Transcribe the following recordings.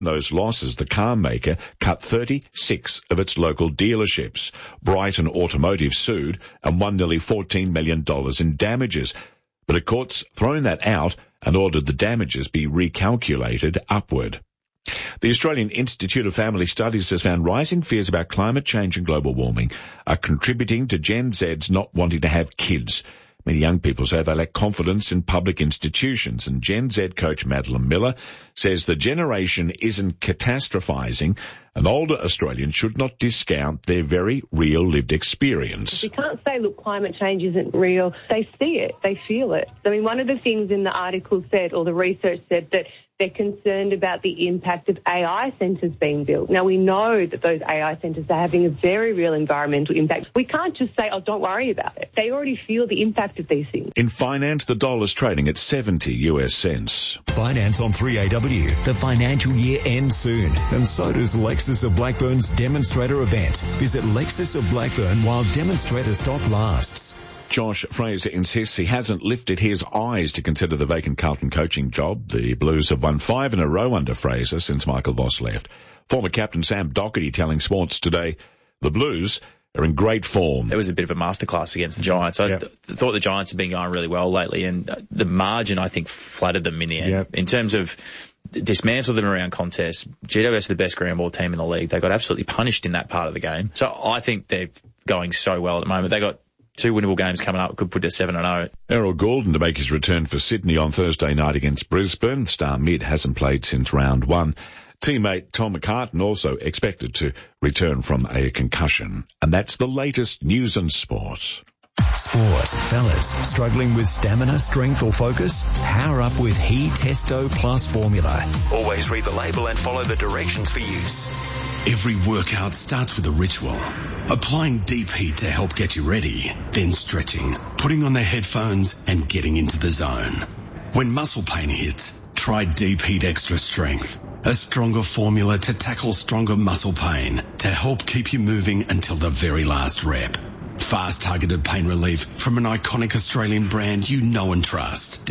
Those losses, the car maker cut 36 of its local dealerships. Brighton Automotive sued and won nearly $14 million in damages. But a court's thrown that out and ordered the damages be recalculated upward. The Australian Institute of Family Studies has found rising fears about climate change and global warming are contributing to Gen Z's not wanting to have kids. Many young people say they lack confidence in public institutions, and Gen Z coach Madeline Miller says the generation isn't catastrophizing, and older Australians should not discount their very real lived experience. We can't say, look, climate change isn't real. They see it. They feel it. I mean, one of the things in the article said, or the research said, that they're concerned about the impact of AI centres being built. Now, we know that those AI centres are having a very real environmental impact. We can't just say, oh, don't worry about it. They already feel the impact of these things. In finance, the dollar's trading at 70 US cents. Finance on 3AW. The financial year ends soon, and so does Lexus of Blackburn's demonstrator event. Visit Lexus of Blackburn while demonstrator stock lasts. Josh Fraser insists he hasn't lifted his eyes to consider the vacant Carlton coaching job. The Blues have won 5 in a row under Fraser since Michael Voss left. Former captain Sam Docherty telling Sports Today the Blues are in great form. It was a bit of a masterclass against the Giants. I thought the Giants have been going really well lately, and the margin, I think, flattered them in the end. In terms of dismantle them around contests, GWS are the best ground ball team in the league. They got absolutely punished in that part of the game. So I think they're going so well at the moment. They got 2 winnable games coming up, could put to 7-0. Errol Goulden to make his return for Sydney on Thursday night against Brisbane. Star mid hasn't played since round 1. Teammate Tom McCartan also expected to return from a concussion. And that's the latest news and sport. Sport. Fellas, struggling with stamina, strength or focus? Power up with He Testo Plus formula. Always read the label and follow the directions for use. Every workout starts with a ritual. Applying deep heat to help get you ready, then stretching, putting on the headphones and getting into the zone. When muscle pain hits, try Deep Heat Extra Strength, a stronger formula to tackle stronger muscle pain to help keep you moving until the very last rep. Fast targeted pain relief from an iconic Australian brand you know and trust.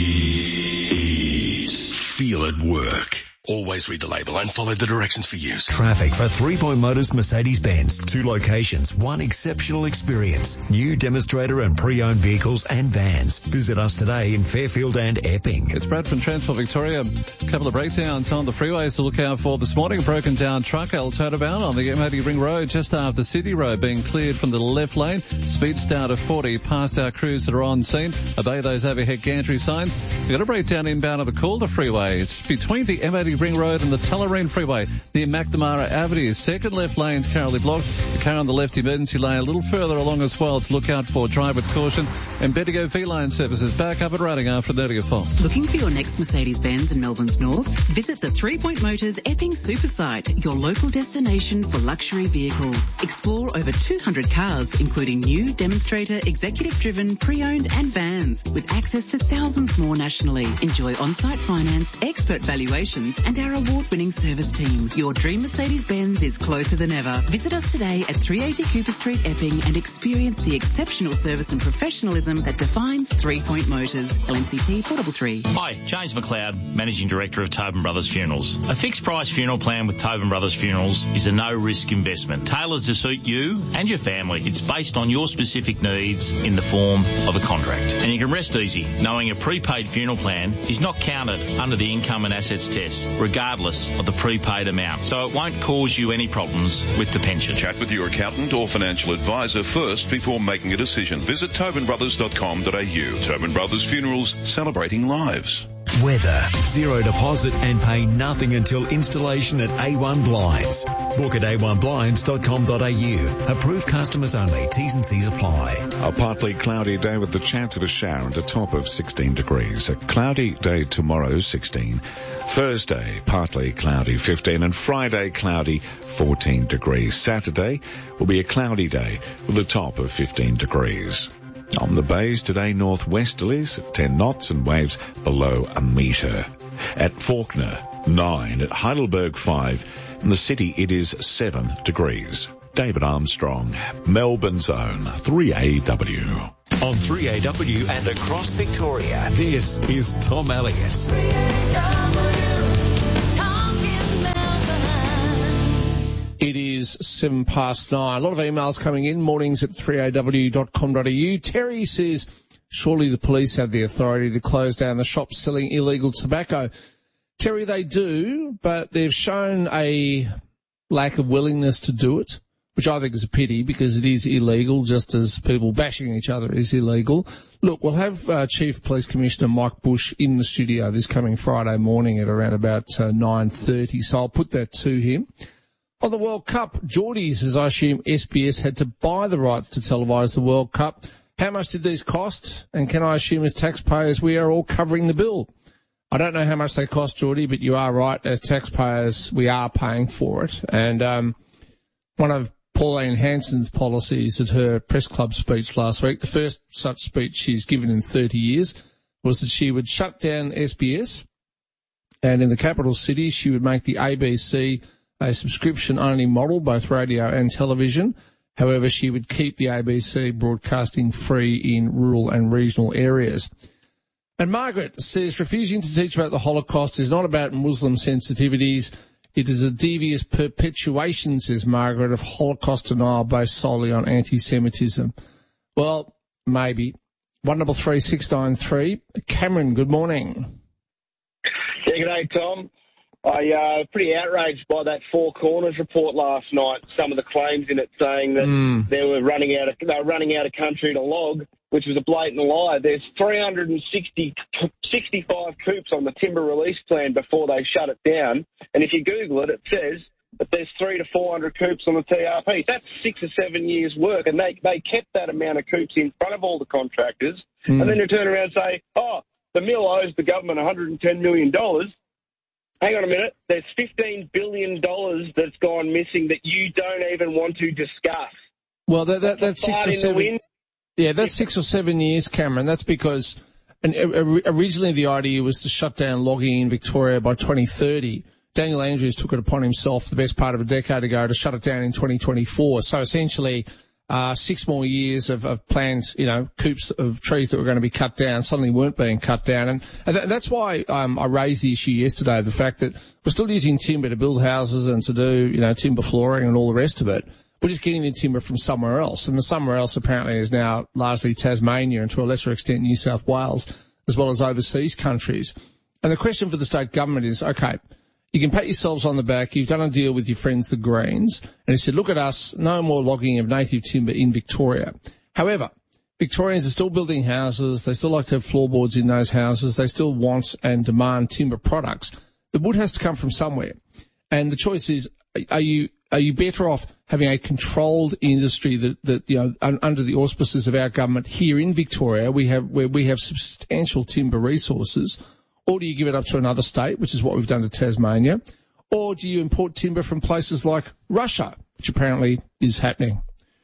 Deep. Feel it work. Always read the label and follow the directions for use. Traffic for 3 Point Motors Mercedes-Benz. 2 locations, 1 exceptional experience. New demonstrator and pre-owned vehicles and vans. Visit us today in Fairfield and Epping. It's Brad from Transport Victoria. A couple of breakdowns on the freeways to look out for this morning. Broken down truck turnabout on the MOD Ring Road just after City Road being cleared from the left lane. Speed start of 40 past our crews that are on scene. Obey those overhead gantry signs. We've got a breakdown inbound of the Calder Freeway. It's between the MOD Ring Road and the Tullamarine Freeway near McNamara Avenue. Second left lane's currently blocked. The car on the left emergency lane a little further along as well to look out for drive with caution. And Bendigo V-Line services back up and running after 30 of 4. Looking for your next Mercedes-Benz in Melbourne's north? Visit the 3 Point Motors Epping Supersite, your local destination for luxury vehicles. Explore over 200 cars, including new, demonstrator, executive-driven, pre-owned and vans, with access to thousands more nationally. Enjoy on-site finance, expert valuations and our award-winning service team. Your dream Mercedes-Benz is closer than ever. Visit us today at 380 Cooper Street, Epping, and experience the exceptional service and professionalism that defines 3 Point Motors. LMCT 433. Hi, James McLeod, Managing Director of Tobin Brothers Funerals. A fixed price funeral plan with Tobin Brothers Funerals is a no-risk investment, tailored to suit you and your family. It's based on your specific needs in the form of a contract. And you can rest easy knowing a prepaid funeral plan is not counted under the income and assets test, regardless of the prepaid amount, so it won't cause you any problems with the pension. Chat with your accountant or financial advisor first before making a decision. Visit tobinbrothers.com.au. Tobin Brothers Funerals, celebrating lives. Weather. 0 deposit and pay nothing until installation at A1 Blinds. Book at a1blinds.com.au. Approved customers only. T's and C's apply. A partly cloudy day with the chance of a shower and a top of 16 degrees. A cloudy day tomorrow, 16. Thursday, partly cloudy, 15. And Friday, cloudy, 14 degrees. Saturday will be a cloudy day with a top of 15 degrees. On the bays today, northwesterlies at 10 knots and waves below a metre. At Faulkner, 9. At Heidelberg, 5. In the city, it is 7 degrees. David Armstrong, Melbourne's own 3AW. On 3AW and across Victoria, this is Tom Elliott. is 9:07. A lot of emails coming in, mornings@3aw.com.au. Terry says, surely the police have the authority to close down the shops selling illegal tobacco. Terry, they do, but they've shown a lack of willingness to do it, which I think is a pity because it is illegal, just as people bashing each other is illegal. Look, we'll have Chief Police Commissioner Mike Bush in the studio this coming Friday morning at around about 9:30, so I'll put that to him. On the World Cup, Geordie says, I assume SBS had to buy the rights to televise the World Cup. How much did these cost? And can I assume as taxpayers we are all covering the bill? I don't know how much they cost, Geordie, but you are right. As taxpayers, we are paying for it. And one of Pauline Hanson's policies at her press club speech last week, the first such speech she's given in 30 years, was that she would shut down SBS, and in the capital city she would make the ABC a subscription-only model, both radio and television. However, she would keep the ABC broadcasting free in rural and regional areas. And Margaret says, refusing to teach about the Holocaust is not about Muslim sensitivities. It is a devious perpetuation, says Margaret, of Holocaust denial based solely on anti-Semitism. Well, maybe. 133693. Cameron, good morning. Yeah, good day, Tom. I pretty outraged by that Four Corners report last night. Some of the claims in it saying that they were running out of country to log, which was a blatant lie. There's 365 coops on the timber release plan before they shut it down, and if you Google it, it says that there's 300 to 400 coops on the TRP. That's 6 or 7 years' work, and they kept that amount of coops in front of all the contractors, and then they turn around and say, oh, the mill owes the government $110 million. Hang on a minute. There's $15 billion that's gone missing that you don't even want to discuss. Well, that's 6 or 7. Yeah, that's 6 or 7 years, Cameron. That's because originally the idea was to shut down logging in Victoria by 2030. Daniel Andrews took it upon himself the best part of a decade ago to shut it down in 2024. So essentially, 6 more years of planned, coops of trees that were going to be cut down suddenly weren't being cut down. And that's why I raised the issue yesterday, the fact that we're still using timber to build houses and to do, timber flooring and all the rest of it. We're just getting the timber from somewhere else. And the somewhere else apparently is now largely Tasmania and to a lesser extent New South Wales, as well as overseas countries. And the question for the state government is, okay, you can pat yourselves on the back. You've done a deal with your friends, the Greens. And he said, look at us, no more logging of native timber in Victoria. However, Victorians are still building houses. They still like to have floorboards in those houses. They still want and demand timber products. The wood has to come from somewhere. And the choice is, are you better off having a controlled industry that under the auspices of our government here in Victoria, where we have substantial timber resources, or do you give it up to another state, which is what we've done to Tasmania, or do you import timber from places like Russia, which apparently is happening?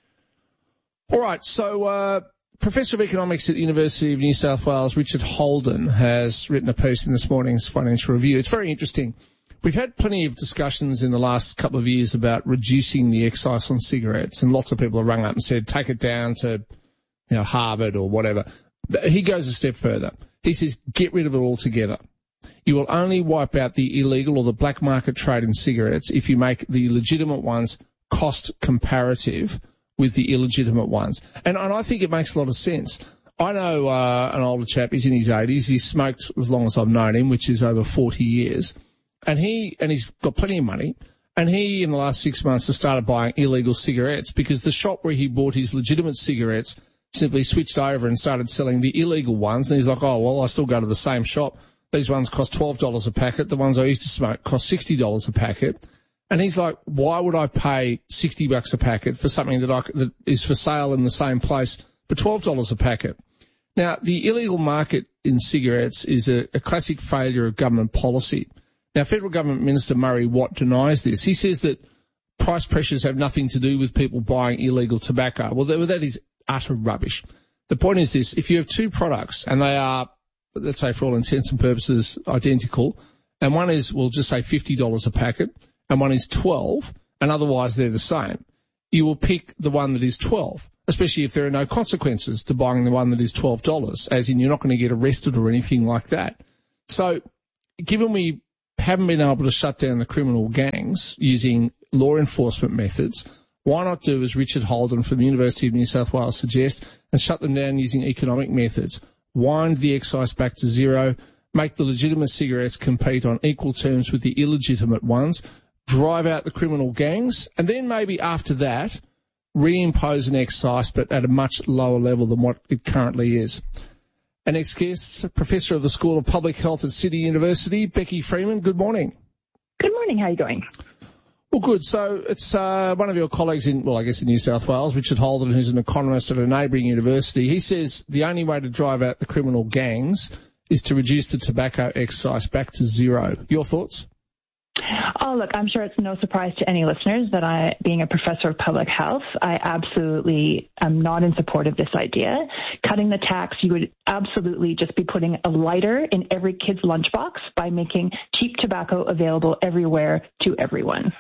All right, so Professor of Economics at the University of New South Wales, Richard Holden, has written a piece in this morning's Financial Review. It's very interesting. We've had plenty of discussions in the last couple of years about reducing the excise on cigarettes, and lots of people have rung up and said, take it down to Harvard or whatever. But he goes a step further. He says, get rid of it altogether. You will only wipe out the illegal or the black market trade in cigarettes if you make the legitimate ones cost comparative with the illegitimate ones. And I think it makes a lot of sense. I know an older chap, he's in his 80s, he's smoked as long as I've known him, which is over 40 years. And he's got plenty of money. And he, in the last 6 months, has started buying illegal cigarettes because the shop where he bought his legitimate cigarettes simply switched over and started selling the illegal ones. And he's like, oh, well, I still go to the same shop. These ones cost $12 a packet. The ones I used to smoke cost $60 a packet. And he's like, why would I pay $60 a packet for something that is for sale in the same place for $12 a packet? Now, the illegal market in cigarettes is a classic failure of government policy. Now, Federal Government Minister Murray Watt denies this. He says that price pressures have nothing to do with people buying illegal tobacco. Well, that is utter rubbish. The point is this. If you have two products and they are, let's say for all intents and purposes, identical, and one is, we'll just say $50 a packet, and one is $12, and otherwise they're the same, you will pick the one that is $12, especially if there are no consequences to buying the one that is $12, as in you're not going to get arrested or anything like that. So given we haven't been able to shut down the criminal gangs using law enforcement methods, why not do as Richard Holden from the University of New South Wales suggests and shut them down using economic methods? Wind the excise back to zero, make the legitimate cigarettes compete on equal terms with the illegitimate ones, drive out the criminal gangs, and then maybe after that reimpose an excise but at a much lower level than what it currently is. Our next guest, Professor of the School of Public Health at Sydney University, Becky Freeman. Good morning. Good morning. How are you going? Well, good. So it's one of your colleagues in New South Wales, Richard Holden, who's an economist at a neighbouring university. He says the only way to drive out the criminal gangs is to reduce the tobacco excise back to zero. Your thoughts? Oh, look, I'm sure it's no surprise to any listeners that being a professor of public health, I absolutely am not in support of this idea. Cutting the tax, you would absolutely just be putting a lighter in every kid's lunchbox by making cheap tobacco available everywhere to everyone.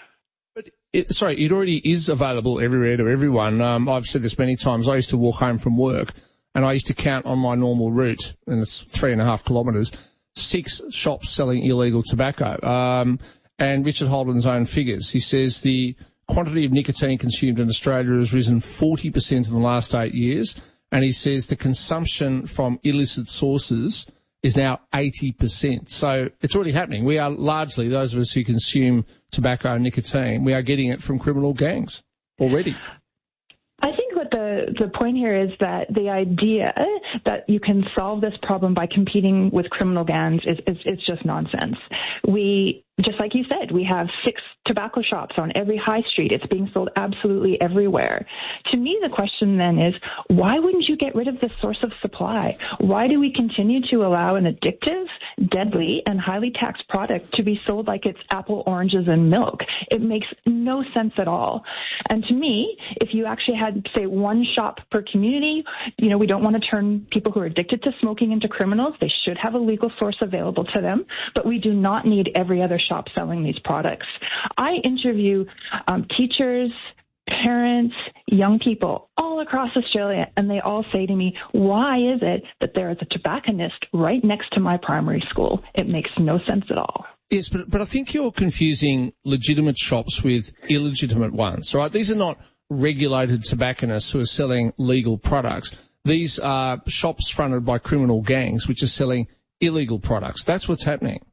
It already is available everywhere to everyone. I've said this many times. I used to walk home from work and I used to count on my normal route, and it's 3.5 kilometres, 6 shops selling illegal tobacco. And Richard Holden's own figures. He says the quantity of nicotine consumed in Australia has risen 40% in the last 8 years. And he says the consumption from illicit sources is now 80%. So it's already happening. We are largely, those of us who consume tobacco and nicotine, we are getting it from criminal gangs already. I think what the point here is that the idea that you can solve this problem by competing with criminal gangs is just nonsense. Just like you said, we have 6 tobacco shops on every high street. It's being sold absolutely everywhere. To me, the question then is, why wouldn't you get rid of this source of supply? Why do we continue to allow an addictive, deadly, and highly taxed product to be sold like it's apple, oranges, and milk? It makes no sense at all. And to me, if you actually had, say, 1 shop per community, we don't want to turn people who are addicted to smoking into criminals. They should have a legal source available to them, but we do not need every other shop selling these products. I interview teachers, parents, young people all across Australia, and they all say to me, why is it that there is a tobacconist right next to my primary school? It makes no sense at all. Yes, but I think you're confusing legitimate shops with illegitimate ones, right? These are not regulated tobacconists who are selling legal products. These are shops fronted by criminal gangs which are selling illegal products. That's what's happening.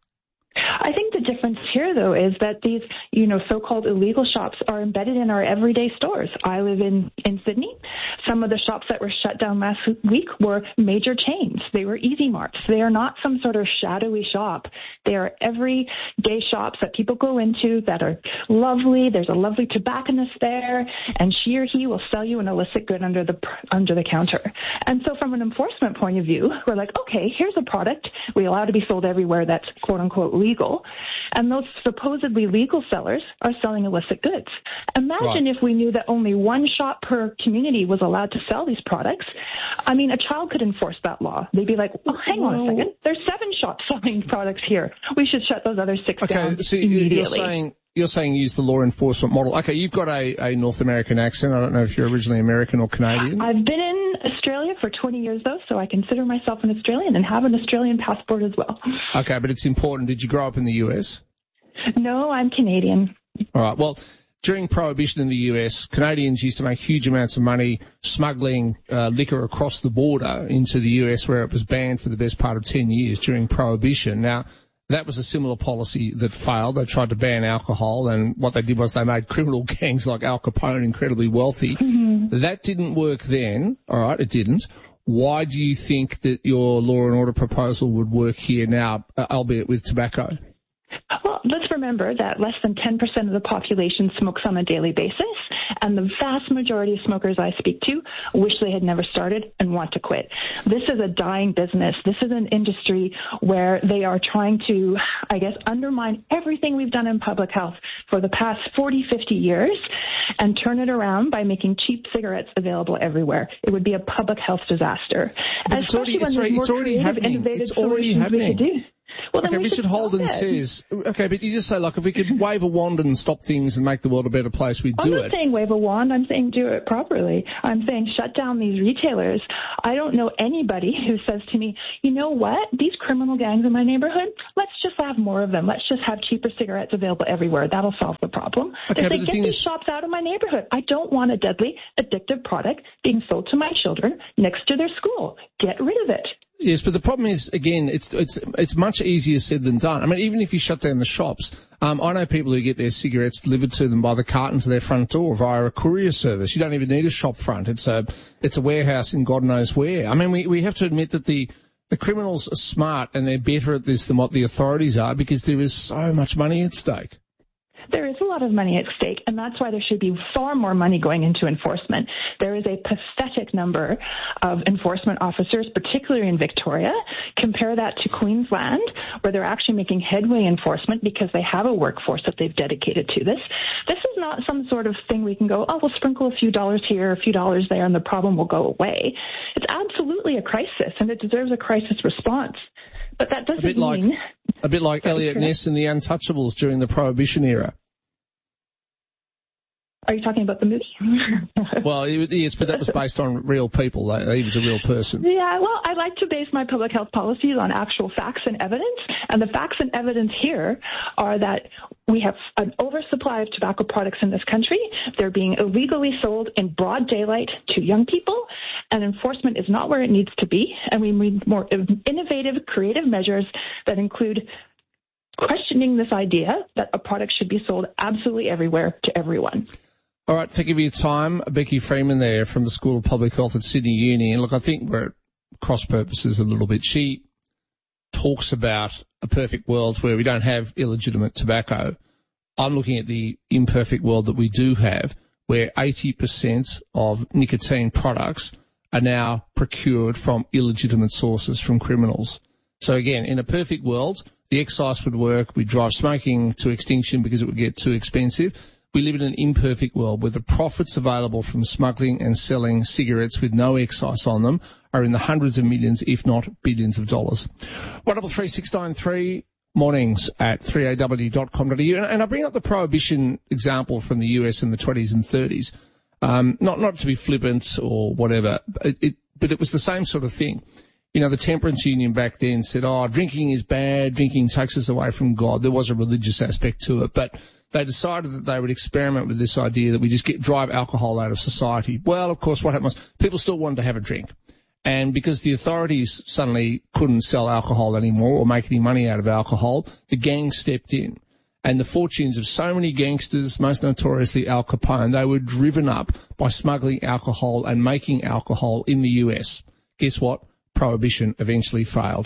I think the difference here, though, is that these, so-called illegal shops are embedded in our everyday stores. I live in Sydney. Some of the shops that were shut down last week were major chains. They were Easy Marts. They are not some sort of shadowy shop. They are everyday shops that people go into that are lovely. There's a lovely tobacconist there, and she or he will sell you an illicit good under the counter. And so from an enforcement point of view, we're like, okay, here's a product we allow to be sold everywhere that's quote-unquote legal, and those supposedly legal sellers are selling illicit goods. Imagine if we knew that only 1 shop per community was allowed to sell these products. I mean, a child could enforce that law. They'd be like, well, hang on a second. There's 7 shops selling products here. We should shut those other 6 down immediately. You're saying use the law enforcement model. Okay, you've got a North American accent. I don't know if you're originally American or Canadian. I've been in Australia for 20 years, though, so I consider myself an Australian and have an Australian passport as well. Okay, but it's important. Did you grow up in the US? No, I'm Canadian. All right. Well, during Prohibition in the US, Canadians used to make huge amounts of money smuggling liquor across the border into the US, where it was banned for the best part of 10 years during Prohibition. Now, that was a similar policy that failed. They tried to ban alcohol, and what they did was they made criminal gangs like Al Capone incredibly wealthy. Mm-hmm. That didn't work then. All right, it didn't. Why do you think that your law and order proposal would work here now, albeit with tobacco? Well, let's remember that less than 10% of the population smokes on a daily basis, and the vast majority of smokers I speak to wish they had never started and want to quit. This is a dying business. This is an industry where they are trying to, undermine everything we've done in public health for the past 40, 50 years and turn it around by making cheap cigarettes available everywhere. It would be a public health disaster. It's already happening. It's already happening. Well, then Richard Holden says, okay, but you just say, like, if we could wave a wand and stop things and make the world a better place, we'd do it. I'm not saying wave a wand. I'm saying do it properly. I'm saying shut down these retailers. I don't know anybody who says to me, you know what, these criminal gangs in my neighborhood, let's just have more of them. Let's just have cheaper cigarettes available everywhere. That'll solve the problem. Okay, they say, get these shops out of my neighborhood. I don't want a deadly, addictive product being sold to my children next to their school. Get rid of it. Yes, but the problem is, again, it's much easier said than done. I mean, even if you shut down the shops, I know people who get their cigarettes delivered to them by the carton to their front door via a courier service. You don't even need a shop front. It's a warehouse in God knows where. I mean, we have to admit that the criminals are smart and they're better at this than what the authorities are because there is so much money at stake. There is a lot of money at stake, and that's why there should be far more money going into enforcement. There is a pathetic number of enforcement officers, particularly in Victoria. Compare that to Queensland, where they're actually making headway enforcement because they have a workforce that they've dedicated to this. This is not some sort of thing we can go, oh, we'll sprinkle a few dollars here, a few dollars there, and the problem will go away. It's absolutely a crisis, and it deserves a crisis response. But that doesn't mean... A bit like Elliot Ness and the Untouchables during the Prohibition era. Are you talking about the movie? Well, yes, but that was based on real people. He was a real person. Yeah, well, I like to base my public health policies on actual facts and evidence. And the facts and evidence here are that we have an oversupply of tobacco products in this country. They're being illegally sold in broad daylight to young people, and enforcement is not where it needs to be. And we need more innovative, creative measures that include questioning this idea that a product should be sold absolutely everywhere to everyone. All right, thank you for your time. Becky Freeman there from the School of Public Health at Sydney Uni. And look, I think we're at cross purposes a little bit. She talks about a perfect world where we don't have illegitimate tobacco. I'm looking at the imperfect world that we do have, where 80% of nicotine products are now procured from illegitimate sources from criminals. So again, in a perfect world, the excise would work. We'd drive smoking to extinction because it would get too expensive. We live in an imperfect world where the profits available from smuggling and selling cigarettes with no excise on them are in the hundreds of millions, if not billions of dollars. 133693 mornings at 3aw.com.au. And I bring up the Prohibition example from the US in the 20s and 30s. Not to be flippant or whatever, but it was the same sort of thing. You know, the Temperance Union back then said, drinking is bad, drinking takes us away from God. There was a religious aspect to it, but they decided that they would experiment with this idea that we just drive alcohol out of society. Well, of course, what happened was people still wanted to have a drink. And because the authorities suddenly couldn't sell alcohol anymore or make any money out of alcohol, the gang stepped in. And the fortunes of so many gangsters, most notoriously Al Capone, they were driven up by smuggling alcohol and making alcohol in the US. Guess what? Prohibition eventually failed.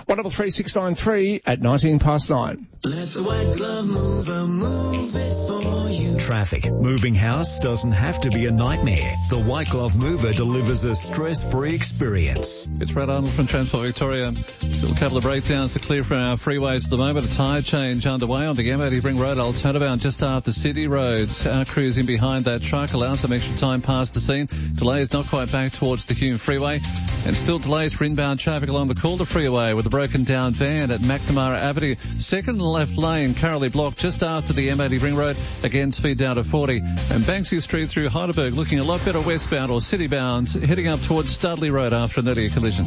133693 at 9:19. Let the white glove mover move it for you. Traffic. Moving house doesn't have to be a nightmare. The white glove mover delivers a stress-free experience. It's Brad Arnold from Transport Victoria. Still a couple of breakdowns to clear from our freeways at the moment. A tyre change underway on the M80 Ring Road, Old Turnabout, just after City Roads. Our crew's in behind that truck, allowing some extra time past the scene. Delays not quite back towards the Hume Freeway. And still delays for inbound traffic along the Calder Freeway with a broken down van at McNamara Avenue. Second left lane currently blocked just after the M80 Ring Road. Again, speed down to 40. And Banksy Street through Heidelberg looking a lot better westbound or citybound, heading up towards Studley Road after an earlier collision.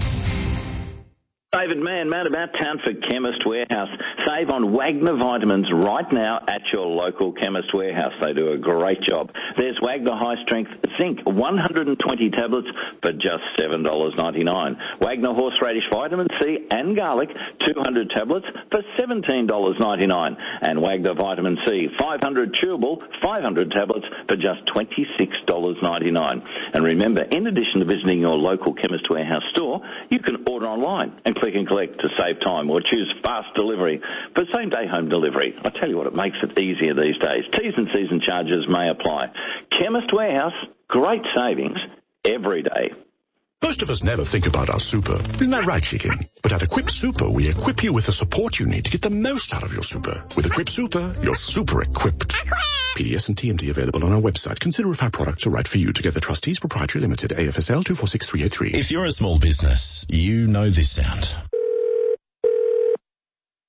David Mann about town for Chemist Warehouse. Save on Wagner vitamins right now at your local Chemist Warehouse. They do a great job. There's Wagner High Strength Zinc, 120 tablets for just $7.99. Wagner Horseradish Vitamin C and Garlic, 200 tablets for $17.99. And Wagner Vitamin C, 500 chewable, 500 tablets for just $26.99. And remember, in addition to visiting your local Chemist Warehouse store, you can order online and click and collect to save time, or choose fast delivery for same-day home delivery. I tell you what, it makes it easier these days. T's and C's and charges may apply. Chemist Warehouse, great savings every day. Most of us never think about our super. Isn't that right, Chicken? But at Equip Super, we equip you with the support you need to get the most out of your super. With Equip Super, you're super equipped. PDS and TMD available on our website. Consider if our products are right for you. Together Trustees Proprietary Limited, AFSL 246383. If you're a small business, you know this sound.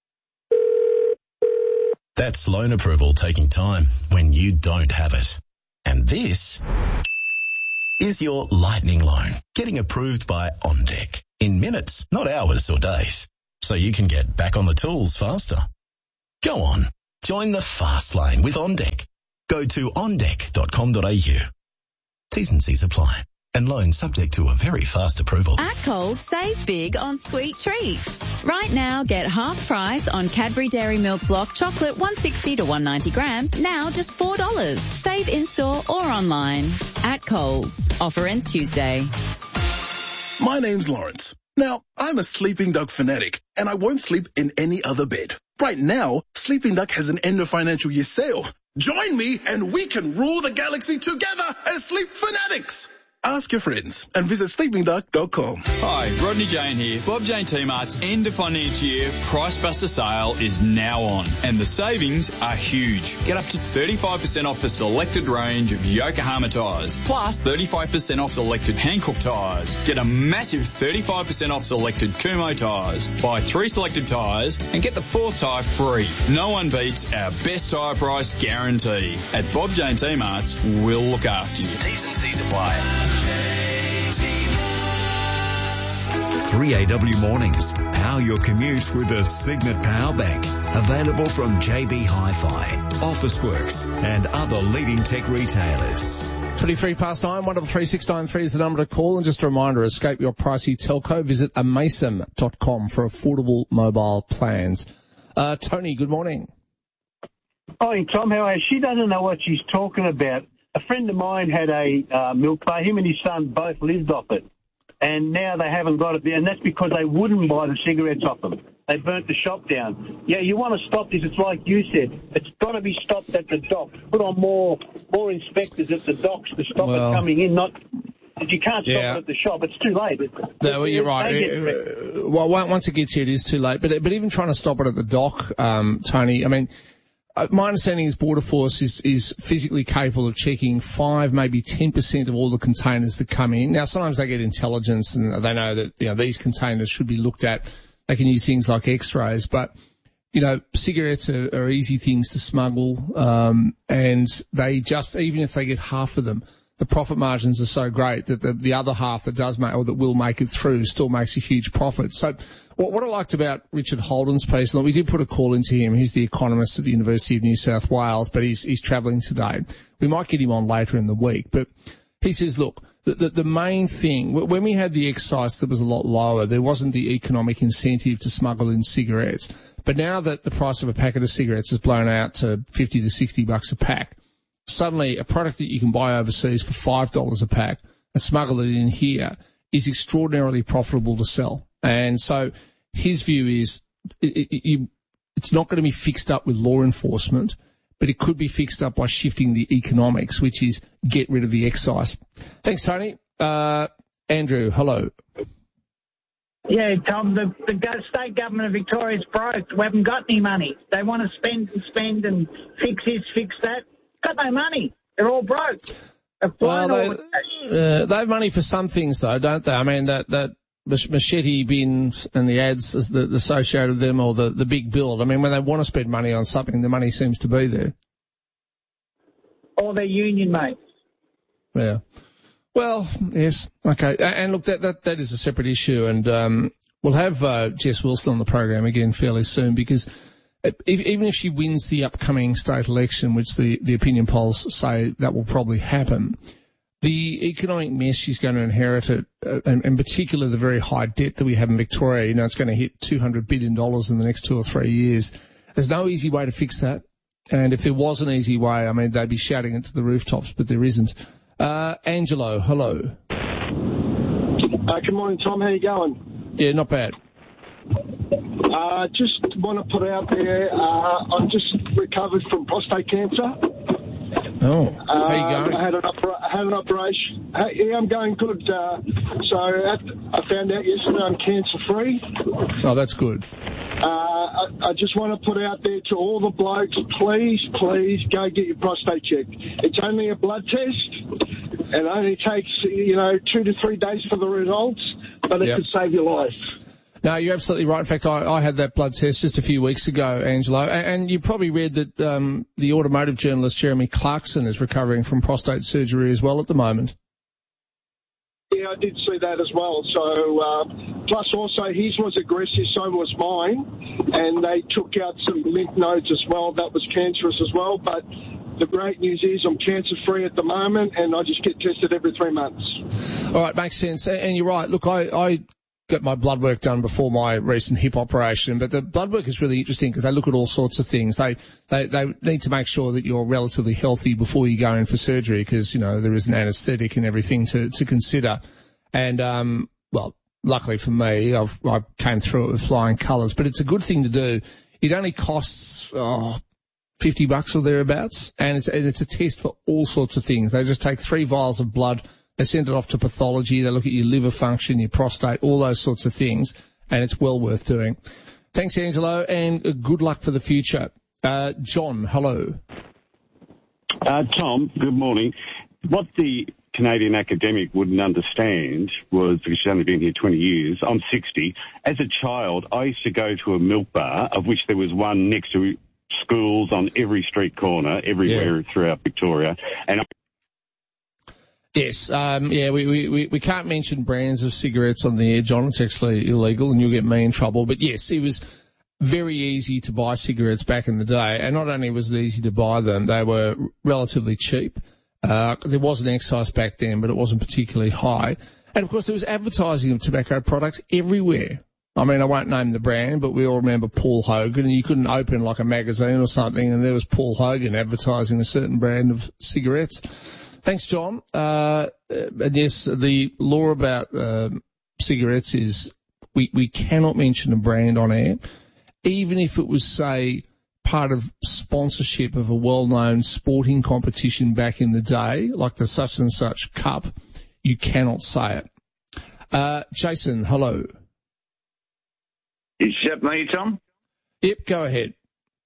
That's loan approval taking time when you don't have it. And this is your lightning loan getting approved by OnDeck in minutes, not hours or days. So you can get back on the tools faster. Go on, join the fast lane with OnDeck. Go to ondeck.com.au. T's and C's apply. And loan subject to a very fast approval. At Coles, save big on sweet treats. Right now, get half price on Cadbury Dairy Milk Block Chocolate 160 to 190 grams, now just $4. Save in-store or online. At Coles. Offer ends Tuesday. My name's Lawrence. Now, I'm a Sleeping Duck fanatic, and I won't sleep in any other bed. Right now, Sleeping Duck has an end of financial year sale. Join me and we can rule the galaxy together as sleep fanatics. Ask your friends and visit sleepingduck.com. Hi, Rodney Jane here. Bob Jane T-Mart's end of financial year Price Buster sale is now on, and the savings are huge. Get up to 35% off a selected range of Yokohama tyres, plus 35% off selected Hankook tyres. Get a massive 35% off selected Kumho tyres. Buy 3 selected tyres and get the 4th tyre free. No one beats our best tyre price guarantee. At Bob Jane T-Mart's, we'll look after you. T's and C's apply. 3AW Mornings. Power your commute with a Signet Power Bank. Available from JB Hi-Fi, Officeworks and other leading tech retailers. 23 past 9, 133 is the number to call. And just a reminder, escape your pricey telco. Visit amason.com for affordable mobile plans. Tony, good morning. Hi, Tom. How are you? She doesn't know what she's talking about. A friend of mine had a milk bar. Him and his son both lived off it. And now they haven't got it. And that's because they wouldn't buy the cigarettes off them. They burnt the shop down. Yeah, you want to stop this. It's like you said. It's got to be stopped at the docks. Put on more inspectors at the docks to stop it coming in. Not you can't stop it at the shop. It's too late. No, well, you're right. Well, once it gets here, it is too late. But even trying to stop it at the dock, Tony, I mean, my understanding is Border Force is physically capable of checking 5, maybe 10% of all the containers that come in. Now, sometimes they get intelligence and they know that, these containers should be looked at. They can use things like x-rays, but, cigarettes are easy things to smuggle, and they just, even if they get half of them, the profit margins are so great that the other half that does make, or that will make it through, still makes a huge profit. So what I liked about Richard Holden's piece, and we did put a call into him. He's the economist at the University of New South Wales, but he's travelling today. We might get him on later in the week, but he says, look, the main thing, when we had the excise that was a lot lower, there wasn't the economic incentive to smuggle in cigarettes. But now that the price of a packet of cigarettes has blown out to $50 to $60 a pack, suddenly a product that you can buy overseas for $5 a pack and smuggle it in here is extraordinarily profitable to sell. And so his view is it's not going to be fixed up with law enforcement, but it could be fixed up by shifting the economics, which is get rid of the excise. Thanks, Tony. Andrew, hello. Yeah, Tom, the state government of Victoria is broke. We haven't got any money. They want to spend and fix this, fix that. Got no money. They're all broke. Well, they have money for some things, though, don't they? I mean, that machete bins and the ads associated with them, or the big build. I mean, when they want to spend money on something, the money seems to be there. Or their union mates. Yeah. Well, yes. Okay. And look, that is a separate issue, and we'll have Jess Wilson on the program again fairly soon, because even if she wins the upcoming state election, which the opinion polls say that will probably happen, the economic mess she's going to inherit, and in particular the very high debt that we have in Victoria, it's going to hit $200 billion in the next 2 or 3 years. There's no easy way to fix that. And if there was an easy way, I mean, they'd be shouting it to the rooftops, but there isn't. Angelo, hello. Good morning, Tom. How you going? Yeah, not bad. Just want to put out there, I've just recovered from prostate cancer. Oh, how you going? I had an operation. Yeah, I'm going good. So I found out yesterday I'm cancer-free. Oh, that's good. I just want to put out there to all the blokes, please go get your prostate checked. It's only a blood test. It only takes, 2 to 3 days for the results, but it could save your life. No, you're absolutely right. In fact, I had that blood test just a few weeks ago, Angelo, and you probably read that the automotive journalist Jeremy Clarkson is recovering from prostate surgery as well at the moment. Yeah, I did see that as well. So, plus also his was aggressive, so was mine, and they took out some lymph nodes as well. That was cancerous as well, but the great news is I'm cancer-free at the moment, and I just get tested every 3 months. All right, makes sense. And you're right. Look, I got my blood work done before my recent hip operation, but the blood work is really interesting because they look at all sorts of things. They need to make sure that you're relatively healthy before you go in for surgery because, you know, there is an anaesthetic and everything to consider. And, well, luckily for me, I came through it with flying colours, but it's a good thing to do. It only costs, $50 or thereabouts, and it's a test for all sorts of things. They just take 3 vials of blood, they send it off to pathology, they look at your liver function, your prostate, all those sorts of things, and it's well worth doing. Thanks, Angelo, and good luck for the future. John, hello. Tom, good morning. What the Canadian academic wouldn't understand was, because she's only been here 20 years, I'm 60. As a child, I used to go to a milk bar, of which there was one next to schools on every street corner, everywhere throughout Victoria. And yes, we can't mention brands of cigarettes on the air, John. It's actually illegal and you'll get me in trouble. But yes, it was very easy to buy cigarettes back in the day. And not only was it easy to buy them, they were relatively cheap. There was an excise back then, but it wasn't particularly high. And of course there was advertising of tobacco products everywhere. I mean, I won't name the brand, but we all remember Paul Hogan, and you couldn't open like a magazine or something, and there was Paul Hogan advertising a certain brand of cigarettes. Thanks, John. And yes, the law about cigarettes is we cannot mention a brand on air, even if it was, say, part of sponsorship of a well-known sporting competition back in the day, like the such and such cup. You cannot say it. Jason, hello. Is that me, Tom? Yep, go ahead.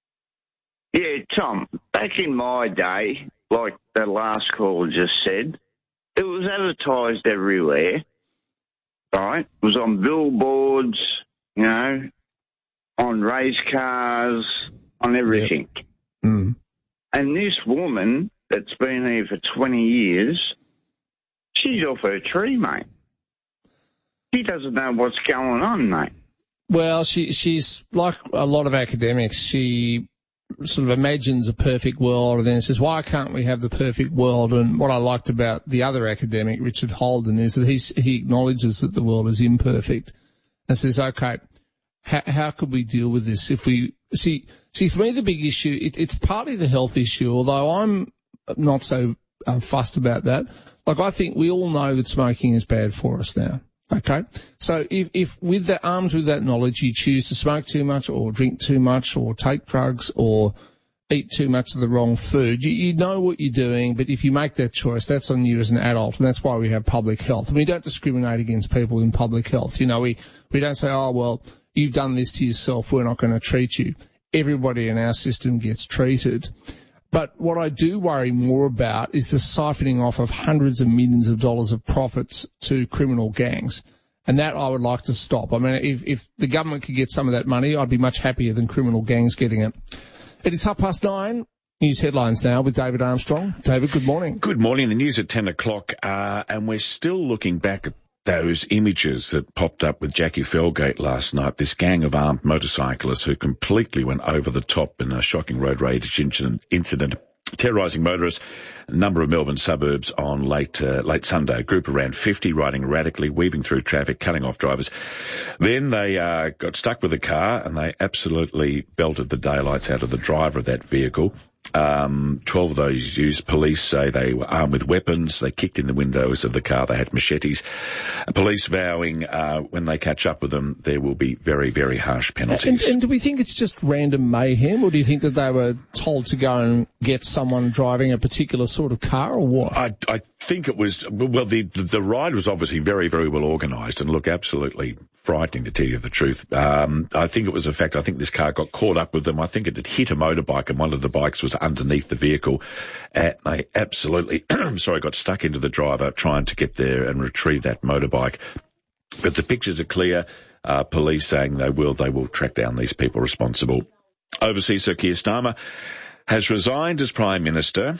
Yeah, Tom, back in my day, like the last caller just said, it was advertised everywhere, right? It was on billboards, you know, on race cars, on everything. Yep. Mm. And this woman that's been here for 20 years, she's off her tree, mate. She doesn't know what's going on, mate. Well, she's like a lot of academics. She sort of imagines a perfect world and then says, why can't we have the perfect world? And what I liked about the other academic, Richard Holden, is that he acknowledges that the world is imperfect and says, okay, how could we deal with this? If we see for me, the big issue, it's partly the health issue, although I'm not so fussed about that. Like, I think we all know that smoking is bad for us now. Okay, so if with that, armed with that knowledge, you choose to smoke too much or drink too much or take drugs or eat too much of the wrong food, you know what you're doing, but if you make that choice, that's on you as an adult, and that's why we have public health. And we don't discriminate against people in public health. You know, we don't say, oh, well, you've done this to yourself, we're not going to treat you. Everybody in our system gets treated. But what I do worry more about is the siphoning off of hundreds of millions of dollars of profits to criminal gangs. And that I would like to stop. I mean, if the government could get some of that money, I'd be much happier than criminal gangs getting it. It is 9:30. News headlines now with David Armstrong. David, good morning. Good morning. The news at 10 o'clock, and we're still looking back at those images that popped up with Jackie Felgate last night, this gang of armed motorcyclists who completely went over the top in a shocking road rage incident terrorising motorists in a number of Melbourne suburbs on late Sunday. A group around 50 riding erratically, weaving through traffic, cutting off drivers. Then they got stuck with the car and they absolutely belted the daylights out of the driver of that vehicle. 12 of those used. Police say they were armed with weapons. They kicked in the windows of the car. They had machetes. Police vowing when they catch up with them, there will be very, very harsh penalties. And do we think it's just random mayhem, or do you think that they were told to go and get someone driving a particular sort of car, or what? I think it was, well, the ride was obviously very, very well organised and look absolutely frightening, to tell you the truth. I think it was a fact. I think this car got caught up with them. I think it had hit a motorbike and one of the bikes was underneath the vehicle. And they absolutely, got stuck into the driver trying to get there and retrieve that motorbike. But the pictures are clear. Police saying they will track down these people responsible. Overseas, Sir Keir Starmer has resigned as Prime Minister.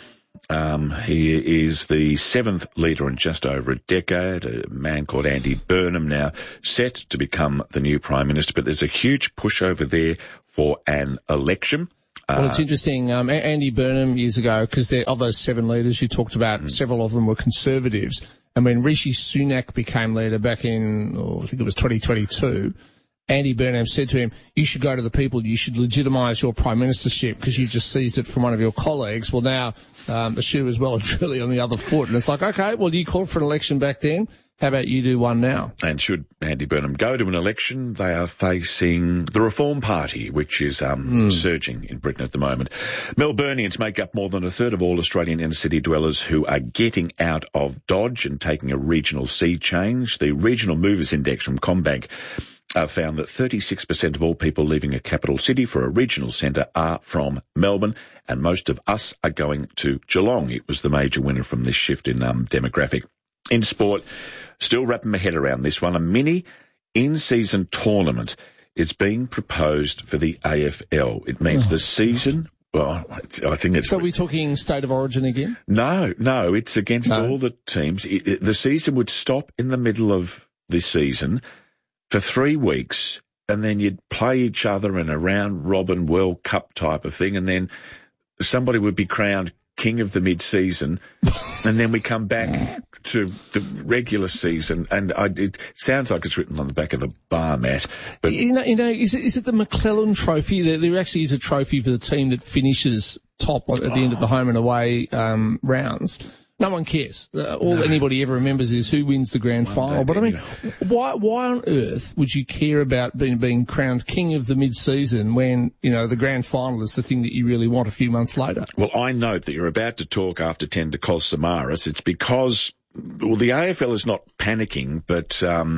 He is the 7th leader in just over a decade, a man called Andy Burnham now set to become the new Prime Minister, but there's a huge push over there for an election. Well, it's interesting. Andy Burnham years ago, because of those 7 leaders you talked about, several of them were Conservatives. And when Rishi Sunak became leader back in, I think it was 2022, Andy Burnham said to him, you should go to the people, you should legitimise your prime ministership because you just seized it from one of your colleagues. Well, now the shoe is well and truly on the other foot. And it's like, okay, well, you called for an election back then. How about you do one now? And should Andy Burnham go to an election, they are facing the Reform Party, which is surging in Britain at the moment. Melburnians make up more than a third of all Australian inner-city dwellers who are getting out of Dodge and taking a regional sea change. The Regional Movers Index from CommBank found that 36% of all people leaving a capital city for a regional centre are from Melbourne, and most of us are going to Geelong. It was the major winner from this shift in demographic. In sport, still wrapping my head around this one, a mini in-season tournament is being proposed for the AFL. It means the season... Well, I think it's... So are we talking state of origin again? No, it's against all the teams. The season would stop in the middle of the season for 3 weeks, and then you'd play each other in a round-robin World Cup type of thing, and then somebody would be crowned king of the mid-season, and then we come back to the regular season, and it sounds like it's written on the back of a bar mat. But you know, is it the McClellan Trophy? There actually is a trophy for the team that finishes top at the end of the home and away rounds. No one cares. All anybody ever remembers is who wins the grand final. But I mean, why on earth would you care about being crowned king of the mid-season when, the grand final is the thing that you really want a few months later? Well, I note that you're about to talk after 10 to Cos Samaras. It's because... Well, the AFL is not panicking, but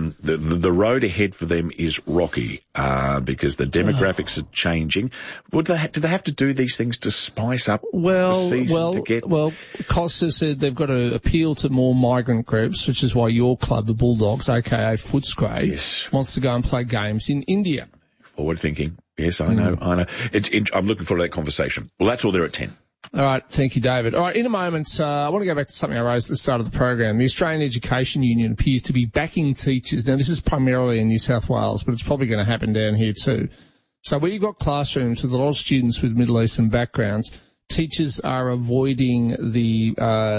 the road ahead for them is rocky because the demographics are changing. Do they have to do these things to spice up the season to get... Well, Cos has said they've got to appeal to more migrant groups, which is why your club, the Bulldogs, a.k.a. Footscray, wants to go and play games in India. Forward thinking. Yes, I know. I'm looking forward to that conversation. Well, that's all there at 10. All right. Thank you, David. All right. In a moment, I want to go back to something I raised at the start of the program. The Australian Education Union appears to be backing teachers. Now, this is primarily in New South Wales, but it's probably going to happen down here too. So where you've got classrooms with a lot of students with Middle Eastern backgrounds, teachers are avoiding the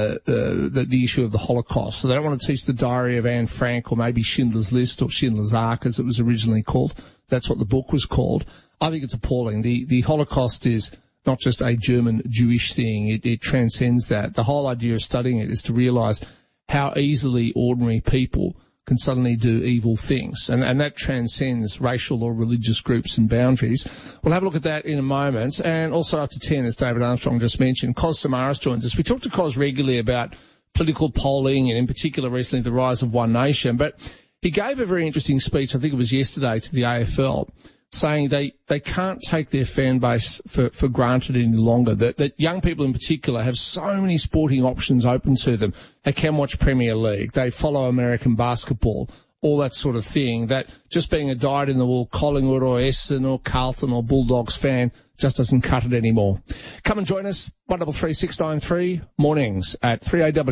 issue of the Holocaust. So they don't want to teach the Diary of Anne Frank or maybe Schindler's List or Schindler's Ark, as it was originally called. That's what the book was called. I think it's appalling. The Holocaust is not just a German Jewish thing. It transcends that. The whole idea of studying it is to realise how easily ordinary people can suddenly do evil things. And that transcends racial or religious groups and boundaries. We'll have a look at that in a moment. And also after 10, as David Armstrong just mentioned, Cos Samaras joins us. We talk to Cos regularly about political polling and in particular recently the rise of One Nation. But he gave a very interesting speech, I think it was yesterday, to the AFL, saying they can't take their fan base for granted any longer, that young people in particular have so many sporting options open to them. They can watch Premier League, they follow American basketball, all that sort of thing, that just being a dyed-in-the-wool Collingwood or Essendon or Carlton or Bulldogs fan just doesn't cut it anymore. Come and join us, 133693, mornings at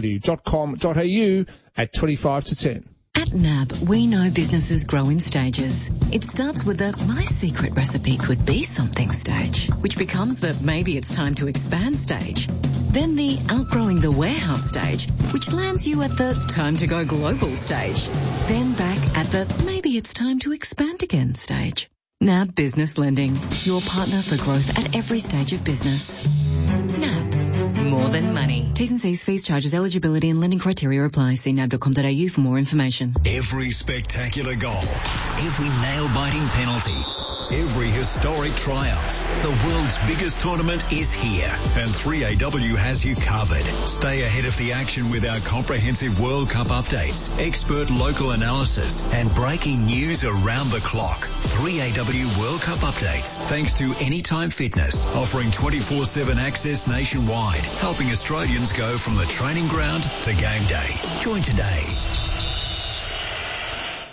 3aw.com.au at 25 to 10. At NAB, we know businesses grow in stages. It starts with the my secret recipe could be something stage, which becomes the maybe it's time to expand stage. Then the outgrowing the warehouse stage, which lands you at the time to go global stage. Then back at the maybe it's time to expand again stage. NAB Business Lending, your partner for growth at every stage of business. NAB. More than money. T's and C's, fees, charges, eligibility and lending criteria apply. See nab.com.au for more information. Every spectacular goal, every nail-biting penalty, every historic triumph. The world's biggest tournament is here, and 3AW has you covered. Stay ahead of the action with our comprehensive World Cup updates, expert local analysis, and breaking news around the clock. 3AW World Cup updates, thanks to Anytime Fitness, offering 24/7 access nationwide, helping Australians go from the training ground to game day. Join today.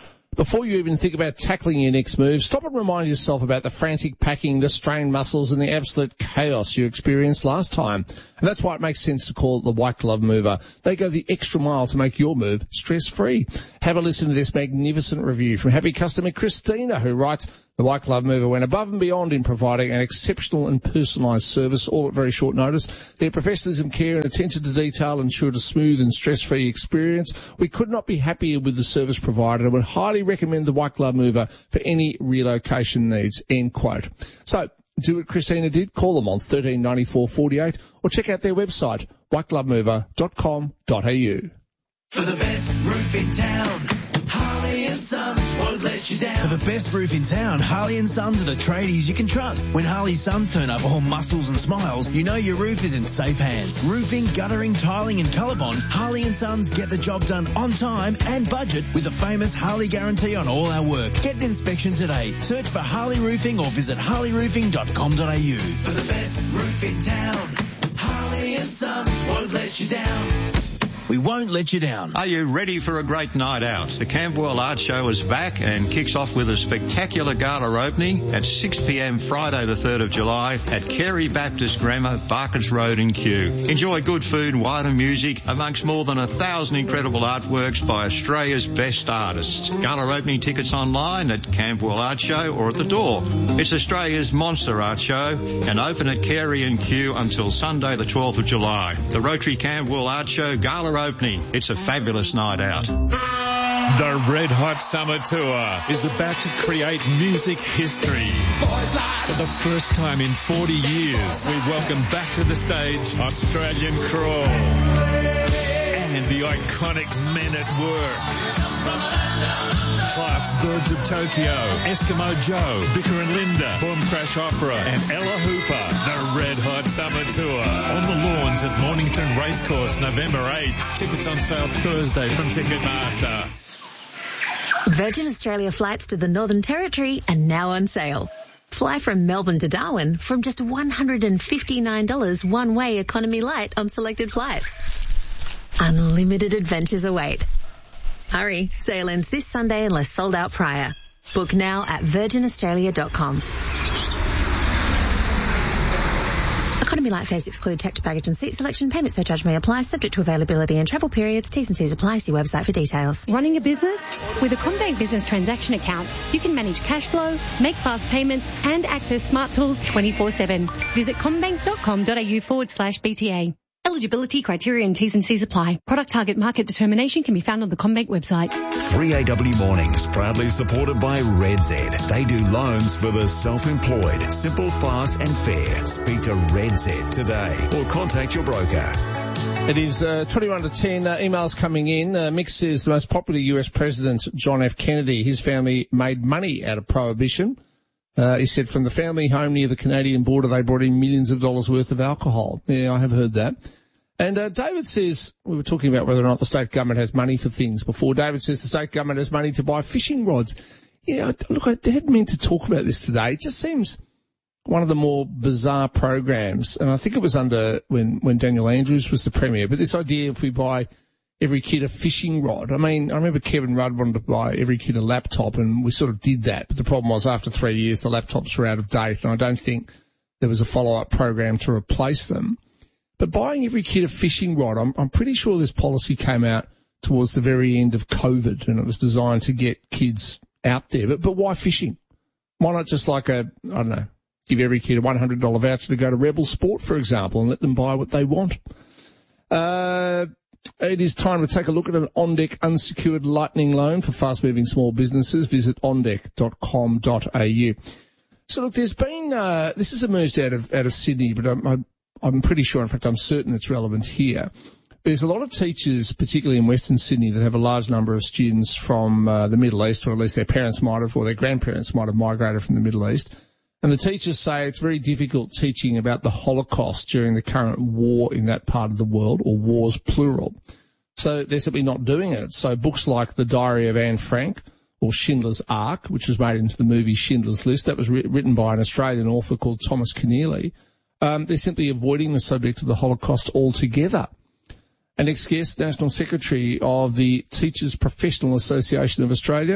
Before you even think about tackling your next move, stop and remind yourself about the frantic packing, the strained muscles and the absolute chaos you experienced last time. And that's why it makes sense to call it the White Glove Mover. They go the extra mile to make your move stress-free. Have a listen to this magnificent review from happy customer Christina, who writes, the White Glove Mover went above and beyond in providing an exceptional and personalised service, all at very short notice. Their professionalism, care and attention to detail ensured a smooth and stress-free experience. We could not be happier with the service provided and would highly recommend the White Glove Mover for any relocation needs, end quote. So, do what Christina did, call them on 13 94 48 or check out their website, whiteglovemover.com.au. For the best roof in town, Harley & Sons won't let you down. For the best roof in town, Harley & Sons are the tradies you can trust. When Harley & Sons turn up all muscles and smiles, you know your roof is in safe hands. Roofing, guttering, tiling and colour bond, Harley & Sons get the job done on time and budget with the famous Harley guarantee on all our work. Get an inspection today. Search for Harley Roofing or visit harleyroofing.com.au. For the best roof in town, Harley & Sons won't let you down. We won't let you down. Are you ready for a great night out? The Camberwell Art Show is back and kicks off with a spectacular gala opening at 6 p.m. Friday the 3rd of July at Carey Baptist Grammar, Barkers Road in Kew. Enjoy good food, wine and music amongst more than 1,000 incredible artworks by Australia's best artists. Gala opening tickets online at Camberwell Art Show or at the door. It's Australia's monster art show and open at Carey and Kew until Sunday the 12th of July. The Rotary Camberwell Art Show Gala opening. It's a fabulous night out. The Red Hot Summer Tour is about to create music history. For the first time in 40 years, we welcome back to the stage Australian Crawl and the iconic Men at Work. Plus Birds of Tokyo, Eskimo Joe, Vicar and Linda, Boom Crash Opera and Ella Hooper. The Red Hot Summer Tour on the lawns at Mornington Racecourse November 8th. Tickets on sale Thursday from Ticketmaster. Virgin Australia flights to the Northern Territory are now on sale. Fly from Melbourne to Darwin from just $159 one-way economy light on selected flights. Unlimited adventures await. Hurry, sale ends this Sunday unless sold out prior. Book now at virginaustralia.com. Economy light fares exclude checked baggage and seat selection. Payment surcharge may apply, subject to availability and travel periods. T's and C's apply. See website for details. Running a business? With a CommBank Business Transaction Account, you can manage cash flow, make fast payments, and access smart tools 24/7. Visit commbank.com.au/BTA. Eligibility criteria and T's and C's apply. Product target market determination can be found on the CommBank website. 3AW Mornings, proudly supported by Red Z. They do loans for the self-employed. Simple, fast and fair. Speak to Red Z today or contact your broker. It is 21 to 10. Emails coming in. Mick says the most popular US president, John F. Kennedy, his family made money out of prohibition. He said from the family home near the Canadian border, they brought in millions of dollars worth of alcohol. Yeah, I have heard that. And David says, we were talking about whether or not the state government has money for things before. David says the state government has money to buy fishing rods. Yeah, look, I hadn't meant to talk about this today. It just seems one of the more bizarre programs. And I think it was under when Daniel Andrews was the Premier. But this idea if we buy every kid a fishing rod. I mean, I remember Kevin Rudd wanted to buy every kid a laptop, and we sort of did that. But the problem was after 3 years, the laptops were out of date, and I don't think there was a follow-up program to replace them. But buying every kid a fishing rod, I'm pretty sure this policy came out towards the very end of COVID, and it was designed to get kids out there. But why fishing? Why not just like I don't know, give every kid a $100 voucher to go to Rebel Sport, for example, and let them buy what they want? It is time to take a look at an OnDeck unsecured lightning loan for fast-moving small businesses. Visit ondeck.com.au. So look, there's been this has emerged out of Sydney, but I'm pretty sure, in fact, I'm certain it's relevant here. There's a lot of teachers, particularly in Western Sydney, that have a large number of students from the Middle East, or at least their parents might have, or their grandparents might have migrated from the Middle East. And the teachers say it's very difficult teaching about the Holocaust during the current war in that part of the world, or wars plural. So they're simply not doing it. So books like The Diary of Anne Frank or Schindler's Ark, which was made into the movie Schindler's List, that was written by an Australian author called Thomas Keneally, they're simply avoiding the subject of the Holocaust altogether. An ex-guest, National Secretary of the Teachers Professional Association of Australia,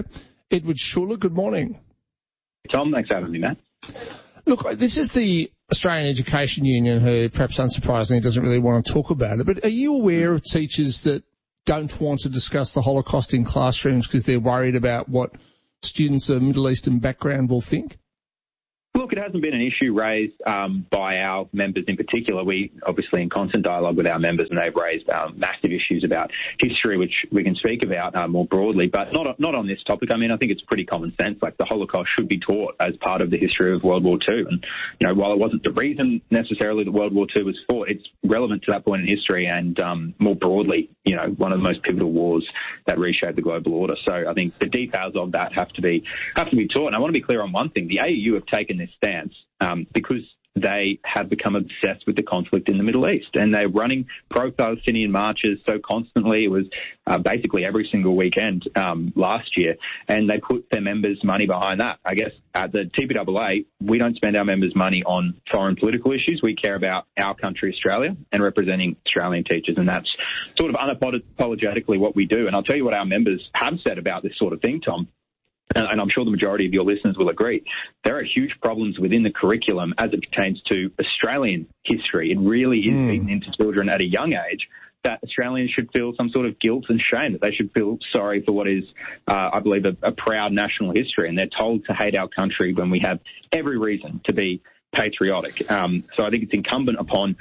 Edward Schuller, good morning. Tom, thanks for having me, Matt. Look, this is the Australian Education Union, who perhaps unsurprisingly doesn't really want to talk about it, but are you aware of teachers that don't want to discuss the Holocaust in classrooms because they're worried about what students of Middle Eastern background will think? Look, it hasn't been an issue raised by our members in particular. We obviously in constant dialogue with our members, and they've raised massive issues about history, which we can speak about more broadly, but not on this topic. I mean, I think it's pretty common sense. Like, the Holocaust should be taught as part of the history of World War II. And, you know, while it wasn't the reason necessarily that World War II was fought, it's relevant to that point in history and more broadly, you know, one of the most pivotal wars that reshaped the global order. So I think the details of that have to be taught. And I want to be clear on one thing. The AEU have taken this stance because they have become obsessed with the conflict in the Middle East, and they're running pro-Palestinian marches so constantly. It was basically every single weekend last year, and they put their members' money behind that. I guess at the TPAA, we don't spend our members' money on foreign political issues. We care about our country, Australia, and representing Australian teachers, and that's sort of unapologetically what we do. And I'll tell you what our members have said about this sort of thing, Tom. And I'm sure the majority of your listeners will agree, there are huge problems within the curriculum as it pertains to Australian history. It really is beaten into children at a young age that Australians should feel some sort of guilt and shame, that they should feel sorry for what is, I believe, a proud national history. And they're told to hate our country when we have every reason to be patriotic. So I think it's incumbent upon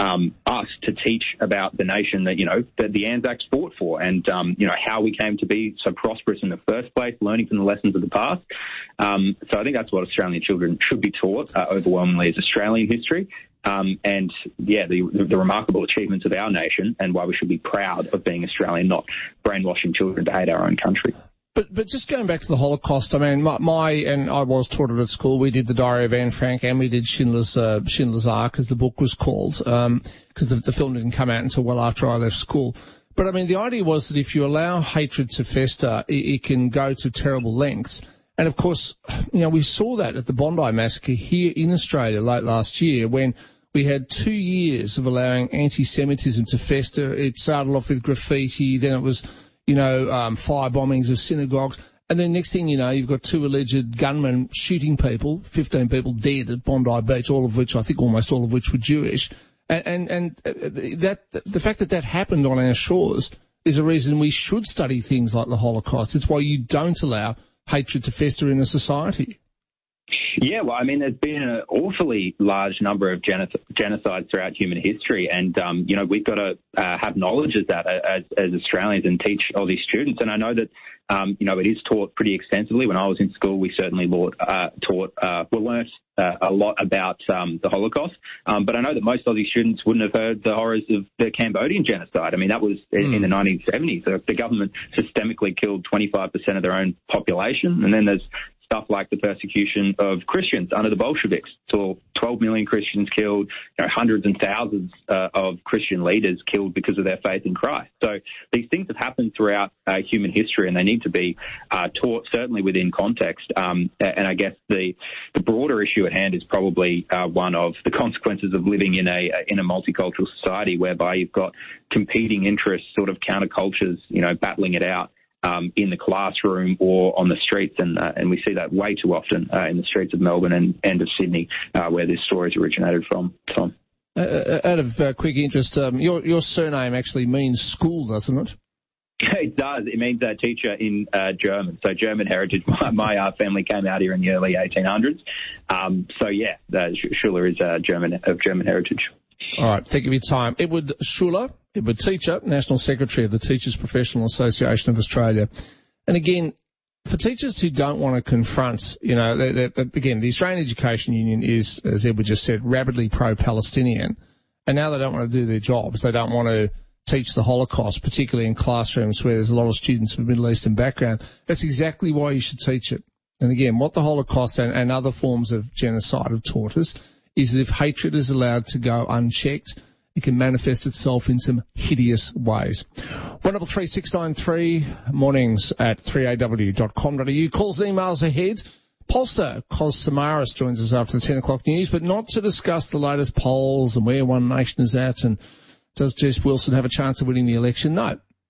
us to teach about the nation that, you know, that the Anzacs fought for, and, you know, how we came to be so prosperous in the first place, learning from the lessons of the past. So I think that's what Australian children should be taught overwhelmingly, is Australian history. And, yeah, the remarkable achievements of our nation, and why we should be proud of being Australian, not brainwashing children to hate our own country. But just going back to the Holocaust, I mean, and I was taught it at school. We did the Diary of Anne Frank, and we did Schindler's Ark, as the book was called, because the film didn't come out until well after I left school. But I mean, the idea was that if you allow hatred to fester, it can go to terrible lengths. And of course, you know, we saw that at the Bondi Massacre here in Australia late last year, when we had 2 years of allowing anti-Semitism to fester. It started off with graffiti, then it was, you know, fire bombings of synagogues. And then next thing you know, you've got 2 alleged gunmen shooting people, 15 people dead at Bondi Beach, all of which, I think almost all of which were Jewish. And the fact that happened on our shores is a reason we should study things like the Holocaust. It's why you don't allow hatred to fester in a society. Yeah, well, I mean, there's been an awfully large number of genocides throughout human history, and, you know, we've got to have knowledge of that as Australians and teach all these students. And I know that, you know, it is taught pretty extensively. When I was in school, we certainly learnt a lot about the Holocaust. But I know that most Aussie students wouldn't have heard the horrors of the Cambodian genocide. I mean, that was in the 1970s. The government systemically killed 25% of their own population. And then there's stuff like the persecution of Christians under the Bolsheviks. So 12 million Christians killed, you know, hundreds and thousands of Christian leaders killed because of their faith in Christ. So these things have happened throughout human history, and they need to be taught certainly within context. And I guess the broader issue at hand is probably one of the consequences of living in a multicultural society, whereby you've got competing interests, sort of countercultures, you know, battling it out in the classroom or on the streets, and we see that way too often in the streets of Melbourne and of Sydney, where this story's originated from, Tom. Out of quick interest, your surname actually means school, doesn't it? It does. It means teacher in German. So German heritage. My family came out here in the early 1800s. So yeah, Schuller is of German heritage. All right, thank you for your time. Edward Schuller, Edward Teacher, National Secretary of the Teachers Professional Association of Australia. And again, for teachers who don't want to confront, you know, again, the Australian Education Union is, as Edward just said, rabidly pro-Palestinian. And now they don't want to do their jobs. They don't want to teach the Holocaust, particularly in classrooms where there's a lot of students of Middle Eastern background. That's exactly why you should teach it. And again, what the Holocaust and other forms of genocide have taught us is that if hatred is allowed to go unchecked, it can manifest itself in some hideous ways. 133693, mornings at 3aw.com.au. Calls and emails ahead. Pollster Cos Samaras joins us after the 10 o'clock news, but not to discuss the latest polls and where One Nation is at and does Jess Wilson have a chance of winning the election. No.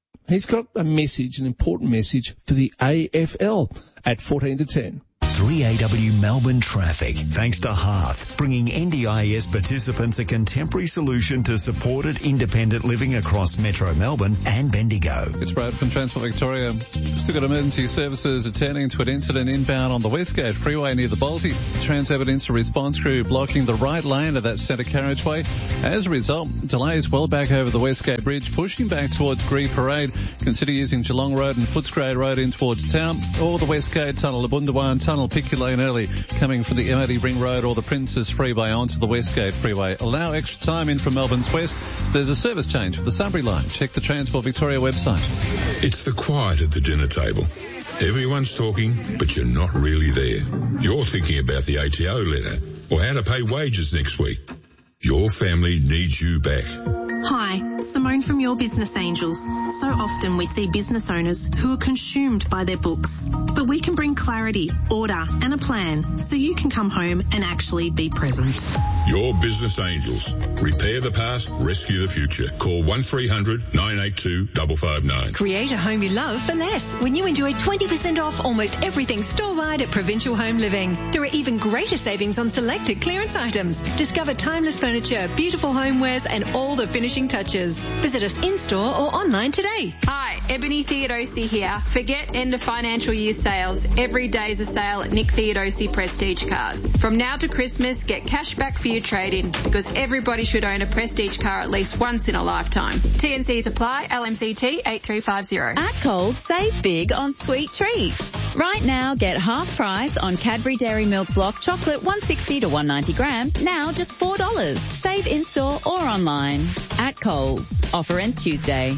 He's got a message, an important message for the AFL at 14 to 10. 3AW Melbourne Traffic, thanks to Hearth, bringing NDIS participants a contemporary solution to supported independent living across Metro Melbourne and Bendigo. It's Brad from Transport Victoria. Still got emergency services attending to an incident inbound on the Westgate Freeway near the Balti. Transurban Instant Response crew blocking the right lane of that centre carriageway. As a result, delays well back over the Westgate Bridge, pushing back towards Gree Parade. Consider using Geelong Road and Footscray Road in towards town, or the Westgate Tunnel, the Bundawan Tunnel, Picky Lane early, coming from the MOD Ring Road or the Princess Freeway onto the Westgate Freeway. Allow extra time in from Melbourne's west. There's a service change for the Sunbury line. Check the Transport Victoria website. It's the quiet at the dinner table. Everyone's talking, but you're not really there. You're thinking about the ATO letter or how to pay wages next week. Your family needs you back. Hi, Simone from Your Business Angels. So often we see business owners who are consumed by their books. But we can bring clarity, order and a plan so you can come home and actually be present. Your Business Angels. Repair the past, rescue the future. Call 1300 982 559. Create a home you love for less when you enjoy 20% off almost everything store-wide at Provincial Home Living. There are even greater savings on selected clearance items. Discover timeless furniture, beautiful homewares and all the finishing touches. Visit us in-store or online today. Hi, Ebony Theodosi here. Forget end of financial year sales. Every day's a sale at Nick Theodosi Prestige Cars. From now to Christmas, get cash back for your trade-in because everybody should own a Prestige car at least once in a lifetime. TNCs apply. LMCT 8350. At Coles, save big on sweet treats. Right now, get half price on Cadbury Dairy Milk Block Chocolate 160 to 190 grams, now just $4. Save in-store or online. At Coles. Offer ends Tuesday.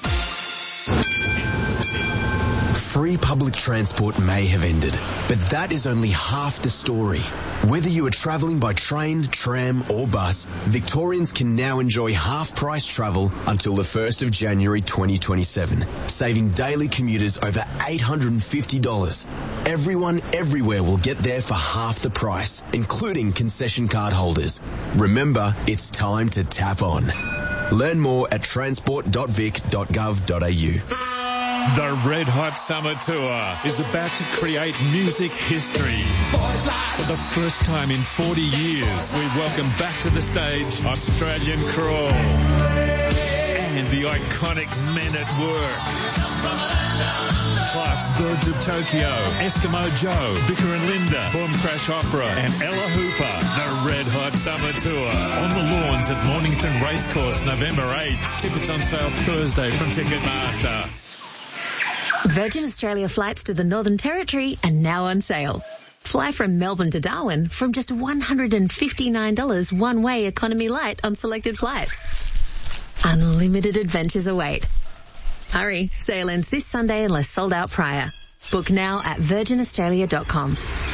Free public transport may have ended, but that is only half the story. Whether you are travelling by train, tram or bus, Victorians can now enjoy half-price travel until the 1st of January 2027, saving daily commuters over $850. Everyone everywhere will get there for half the price, including concession card holders. Remember, it's time to tap on. Learn more at transport.vic.gov.au. The Red Hot Summer Tour is about to create music history. For the first time in 40 years, we welcome back to the stage Australian Crawl and the iconic Men at Work. Plus Birds of Tokyo, Eskimo Joe, Vicar and Linda, Boom Crash Opera and Ella Hooper. The Red Hot Summer Tour on the lawns at Mornington Racecourse November 8th. Tickets on sale Thursday from Ticketmaster. Virgin Australia flights to the Northern Territory are now on sale. Fly from Melbourne to Darwin from just $159 one-way economy light on selected flights. Unlimited adventures await. Hurry, sale ends this Sunday unless sold out prior. Book now at virginaustralia.com.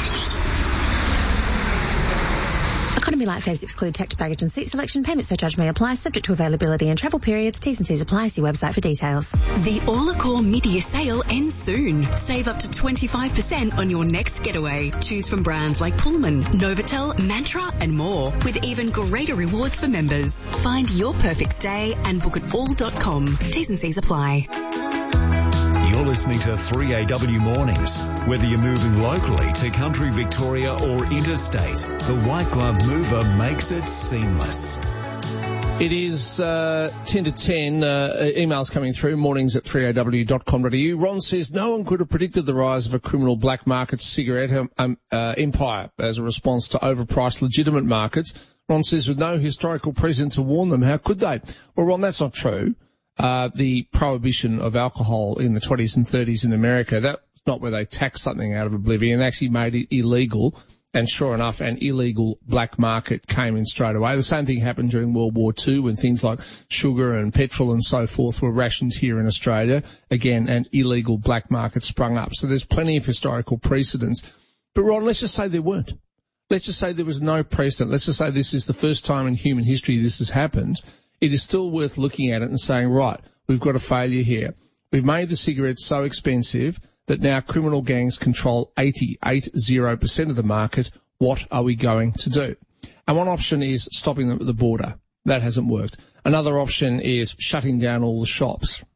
Economy light fares exclude checked baggage and seat selection. Payment surcharge may apply, subject to availability and travel periods. T's and C's apply. See website for details. The All Accor mid-year sale ends soon. Save up to 25% on your next getaway. Choose from brands like Pullman, Novotel, Mantra and more, with even greater rewards for members. Find your perfect stay and book at all.com. T's and C's apply. You're listening to 3AW Mornings. Whether you're moving locally to country Victoria or interstate, the White Glove Mover makes it seamless. It is 10 to 10. Emails coming through, mornings at 3aw.com.au. Ron says no one could have predicted the rise of a criminal black market cigarette empire as a response to overpriced legitimate markets. Ron says with no historical precedent to warn them, how could they? Well, Ron, that's not true. The prohibition of alcohol in the 20s and 30s in America, that's not where they taxed something out of oblivion. They actually made it illegal. And sure enough, an illegal black market came in straight away. The same thing happened during World War II when things like sugar and petrol and so forth were rationed here in Australia. Again, an illegal black market sprung up. So there's plenty of historical precedents. But Ron, let's just say there weren't. Let's just say there was no precedent. Let's just say this is the first time in human history this has happened. It is still worth looking at it and saying, right, we've got a failure here. We've made the cigarettes so expensive that now criminal gangs control 80% of the market. What are we going to do? And one option is stopping them at the border. That hasn't worked. Another option is shutting down all the shops.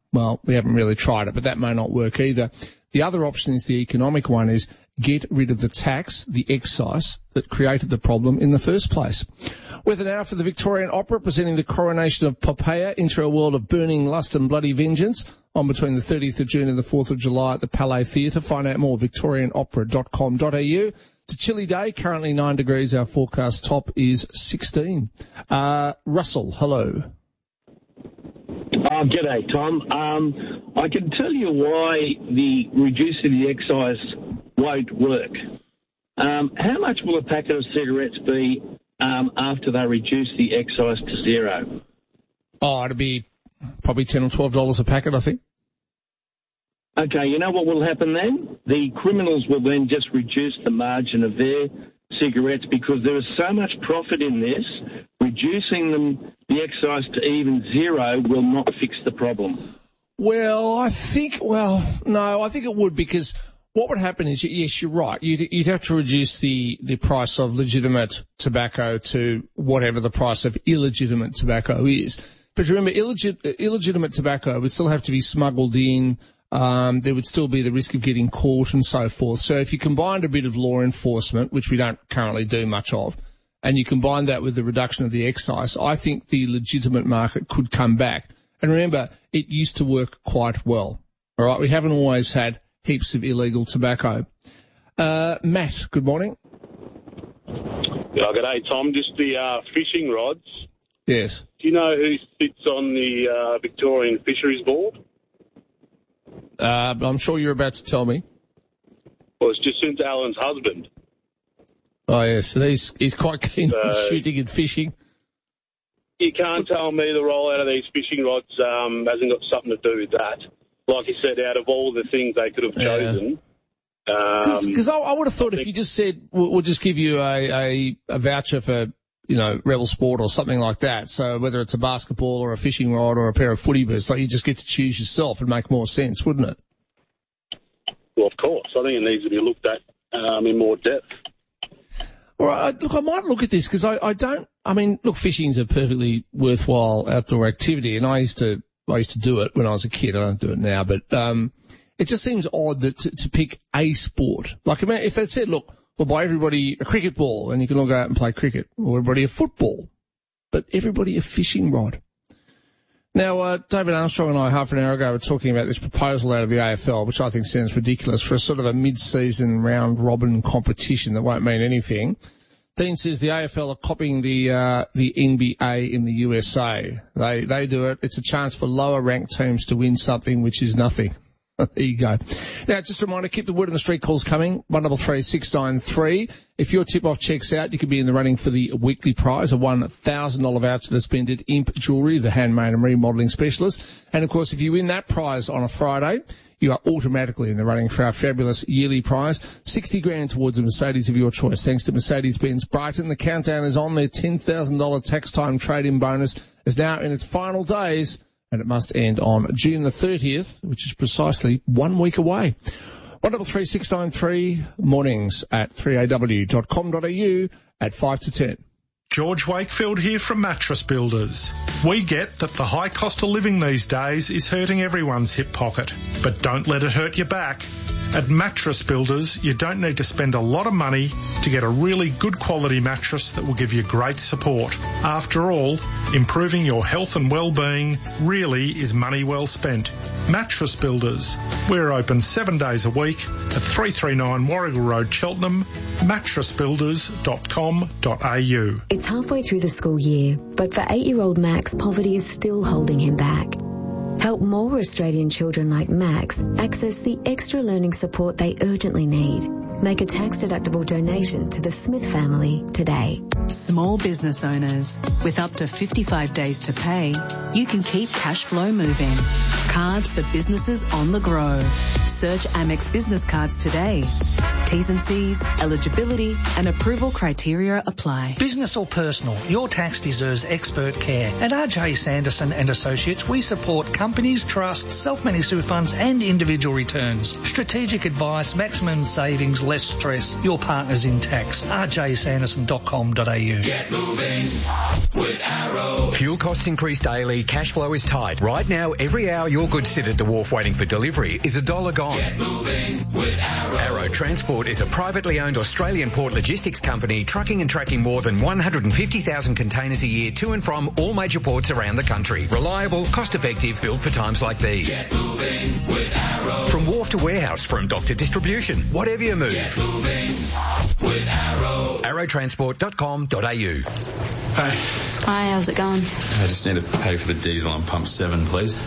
Well, we haven't really tried it, but that may not work either. The other option is the economic one, is get rid of the tax, the excise, that created the problem in the first place. Weather now for the Victorian Opera, presenting the coronation of Poppaea into a world of burning lust and bloody vengeance on between the 30th of June and the 4th of July at the Palais Theatre. Find out more, victorianopera.com.au. It's a chilly day, currently 9 degrees. Our forecast top is 16. Russell, hello. G'day, Tom. I can tell you why the reducing the excise won't work. How much will a packet of cigarettes be after they reduce the excise to zero? Oh, it'll be probably $10 or $12 a packet, I think. Okay, you know what will happen then? The criminals will then just reduce the margin of their cigarettes because there is so much profit in this. Reducing the excise to even zero will not fix the problem. Well, I think it would, because what would happen is, yes, you're right. You'd have to reduce the price of legitimate tobacco to whatever the price of illegitimate tobacco is. But remember, illegitimate tobacco would still have to be smuggled in. There would still be the risk of getting caught and so forth. So if you combined a bit of law enforcement, which we don't currently do much of, and you combine that with the reduction of the excise, I think the legitimate market could come back. And remember, it used to work quite well. All right, we haven't always had heaps of illegal tobacco. Matt, good morning. G'day, Tom. Just the fishing rods. Yes. Do you know who sits on the Victorian Fisheries Board? I'm sure you're about to tell me. Well, it's Jacinta Allen's husband. Oh, yes. So he's quite keen on shooting and fishing. You can't tell me the rollout of these fishing rods hasn't got something to do with that. Like you said, out of all the things they could have chosen. Because I would have thought if you just said, we'll just give you a voucher for, Rebel Sport or something like that. So whether it's a basketball or a fishing rod or a pair of footy boots, like you just get to choose yourself and make more sense, wouldn't it? Well, of course. I think it needs to be looked at in more depth. All right, look, I might look at this because fishing's a perfectly worthwhile outdoor activity, and I used to do it when I was a kid. I don't do it now, but it just seems odd that to pick a sport. Like, if they said, look, we'll buy everybody a cricket ball and you can all go out and play cricket, or everybody a football, but everybody a fishing rod. Now, David Armstrong and I half an hour ago were talking about this proposal out of the AFL, which I think sounds ridiculous, for a sort of a mid-season round-robin competition that won't mean anything. Dean says the AFL are copying the NBA in the USA. They do it. It's a chance for lower-ranked teams to win something, which is nothing. There you go. Now, just a reminder, keep the word on the street calls coming, 133693. If your tip-off checks out, you could be in the running for the weekly prize, a $1,000 voucher to spend at Imp Jewellery, the handmade and remodelling specialist. And, of course, if you win that prize on a Friday, you are automatically in the running for our fabulous yearly prize, $60,000 towards a Mercedes of your choice. Thanks to Mercedes-Benz Brighton, the countdown is on. Their $10,000 tax time trade-in bonus is now in its final days, and it must end on June the 30th, which is precisely 1 week away. 133693, mornings at 3aw.com.au at 5 to 10. George Wakefield here from Mattress Builders. We get that the high cost of living these days is hurting everyone's hip pocket, but don't let it hurt your back. At Mattress Builders, you don't need to spend a lot of money to get a really good quality mattress that will give you great support. After all, improving your health and well-being really is money well spent. Mattress Builders. We're open 7 days a week at 339 Warrigal Road, Cheltenham, mattressbuilders.com.au. It's halfway through the school year, but for 8-year-old Max, poverty is still holding him back. Help more Australian children like Max access the extra learning support they urgently need. Make a tax-deductible donation to the Smith family today. Small business owners, with up to 55 days to pay, you can keep cash flow moving. Cards for businesses on the grow. Search Amex Business Cards today. T's and C's, eligibility and approval criteria apply. Business or personal, your tax deserves expert care. At RJ Sanderson and Associates, we support companies, trusts, self-managed super funds and individual returns. Strategic advice, maximum savings, less stress. Your partner's in tax. rjsanderson.com.au. Get moving with Arrow. Fuel costs increase daily. Cash flow is tight. Right now, every hour your goods sit at the wharf waiting for delivery is $1 gone. Get moving with Arrow. Arrow Transport is a privately owned Australian port logistics company trucking and tracking more than 150,000 containers a year to and from all major ports around the country. Reliable, cost-effective, built for times like these. Get moving with Arrow. From wharf to warehouse, from dock to distribution, whatever you move. Get moving with Arrow. Arrowtransport.com.au. Hi. Hi, how's it going? I just need to pay for the diesel on pump 7, please.